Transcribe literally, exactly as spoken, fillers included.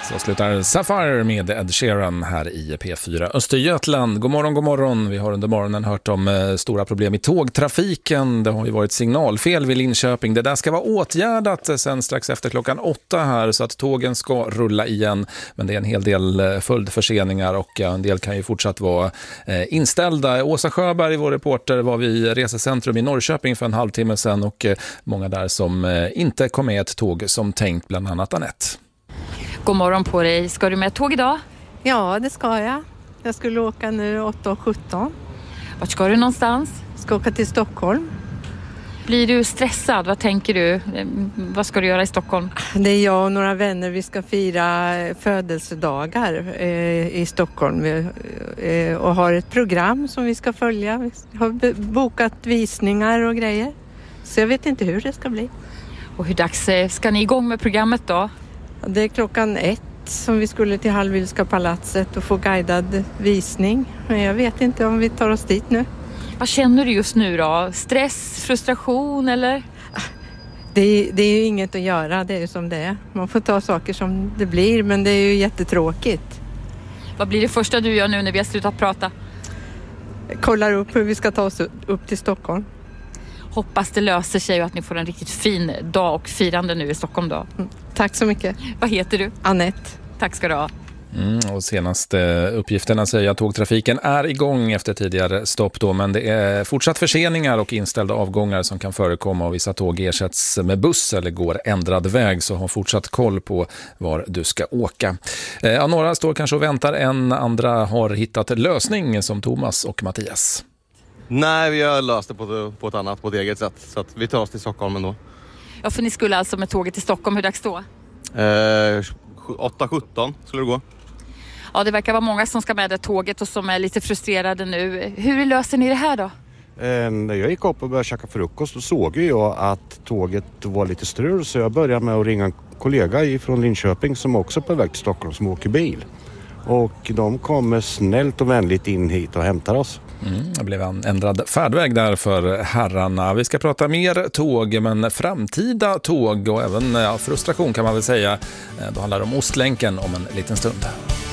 Så slutar Sapphire med Ed Sheeran här i P fyra Östergötland. God morgon, god morgon. Vi har under morgonen hört om eh, stora problem i tågtrafiken. Det har ju varit signalfel vid Linköping. Det där ska vara åtgärdat eh, sen strax efter klockan åtta här så att tågen ska rulla igen. Men det är en hel del eh, följdförseningar och ja, en del kan ju fortsatt vara eh, inställda. Åsa Sjöberg, vår reporter, var vid resecentrum i Norrköping för en halvtimme sedan och eh, många där som eh, inte kom med ett tåg som tänkt, bland annat Anette. God morgon på dig. Ska du med tåg idag? Ja, det ska jag. Jag skulle åka nu åtta och sjutton. Vart ska du någonstans? Ska åka till Stockholm. Blir du stressad? Vad tänker du? Vad ska du göra i Stockholm? Det är jag och några vänner. Vi ska fira födelsedagar eh, i Stockholm. Vi, eh, och har ett program som vi ska följa. Vi har bokat visningar och grejer. Så jag vet inte hur det ska bli. Och hur dags ska ni igång med programmet då? Det är klockan ett som vi skulle till Hallwylska palatset och få guidad visning. Men jag vet inte om vi tar oss dit nu. Vad känner du just nu då? Stress, frustration eller? Det är, det är ju inget att göra, det är ju som det är. Man får ta saker som det blir, men det är ju jättetråkigt. Vad blir det första du gör nu när vi har slutat prata? Kollar upp hur vi ska ta oss upp till Stockholm. Hoppas det löser sig och att ni får en riktigt fin dag och firande nu i Stockholm då. Mm. Tack så mycket. Vad heter du? Anette. Tack ska du ha. Mm, och senaste uppgifterna säger att tågtrafiken är igång efter tidigare stopp då, men det är fortsatt förseningar och inställda avgångar som kan förekomma och vissa tåg ersätts med buss eller går ändrad väg, så ha fortsatt koll på var du ska åka. Eh, några står kanske och väntar, en andra har hittat lösning som Thomas och Mattias. Nej, vi har löst det på, på ett annat, på ett eget sätt. Så att vi tar oss till Stockholm ändå. Ja, för ni skulle alltså med tåget till Stockholm. Hur dags då? Eh, åtta sjutton skulle det gå. Ja, det verkar vara många som ska med det tåget och som är lite frustrerade nu. Hur löser ni det här då? Eh, när jag gick upp och började käka frukost så såg jag att tåget var lite strul. Så jag började med att ringa en kollega från Linköping som också är på väg till Stockholm som åker bil. Och de kommer snällt och vänligt in hit och hämtar oss. Mm, det blev en ändrad färdväg där för herrarna. Vi ska prata mer tåg, men framtida tåg och även ja, frustration kan man väl säga. Då handlar det om Ostlänken om en liten stund.